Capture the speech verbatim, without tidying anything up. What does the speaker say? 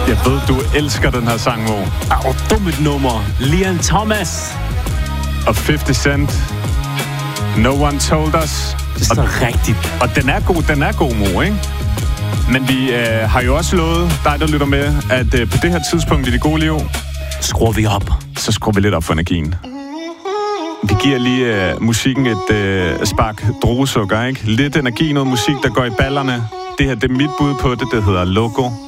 Jeg ved, du elsker den her sang, Mo. Au, dummet nummer. Leon Thomas. Og halvtreds Cent. No One Told Us. Det er så rigtigt. Og den er god, den er god, Mo, ikke? Men vi øh, har jo også lovet dig, der lytter med, at øh, på det her tidspunkt i det gode liv, skruer vi op. Så skruer vi lidt op for energien. Vi giver lige øh, musikken et øh, spark druesukker, ikke? Lidt energi, noget musik, der går i ballerne. Det her, det er mit bud på det, det hedder Loco.